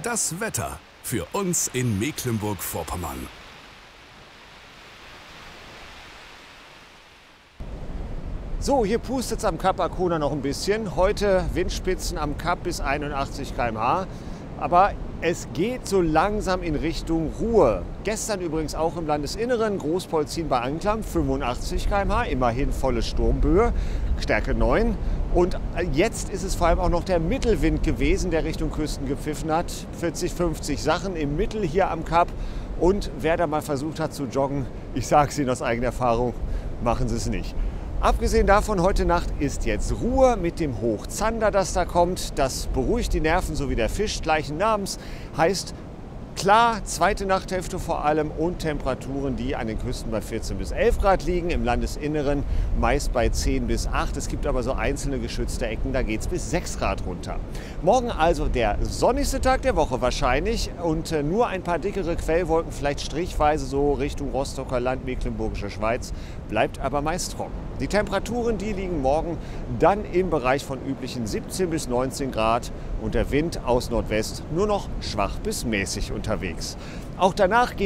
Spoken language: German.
Das Wetter für uns in Mecklenburg-Vorpommern. So, hier pustet es am Kap Arkona noch ein bisschen. Heute Windspitzen am Kap bis 81 km/h. Aber es geht so langsam in Richtung Ruhr. Gestern übrigens auch im Landesinneren, Großpolzin bei Anklam, 85 km/h, immerhin volle Sturmböe, Stärke 9. Und jetzt ist es vor allem auch noch der Mittelwind gewesen, der Richtung Küsten gepfiffen hat. 40, 50 Sachen im Mittel hier am Kap. Und wer da mal versucht hat zu joggen, ich sage es Ihnen aus eigener Erfahrung, machen Sie es nicht. Abgesehen davon, heute Nacht ist jetzt Ruhe mit dem Hoch Zander, das da kommt. Das beruhigt die Nerven, so wie der Fisch gleichen Namens. Heißt klar, zweite Nachthälfte vor allem und Temperaturen, die an den Küsten bei 14 bis 11 Grad liegen, im Landesinneren meist bei 10 bis 8. Es gibt aber so einzelne geschützte Ecken, da geht es bis 6 Grad runter. Morgen also der sonnigste Tag der Woche wahrscheinlich und nur ein paar dickere Quellwolken, vielleicht strichweise so Richtung Rostocker Land, Mecklenburgische Schweiz, bleibt aber meist trocken. Die Temperaturen, die liegen morgen dann im Bereich von üblichen 17 bis 19 Grad und der Wind aus Nordwest nur noch schwach bis mäßig unterwegs. Auch danach geht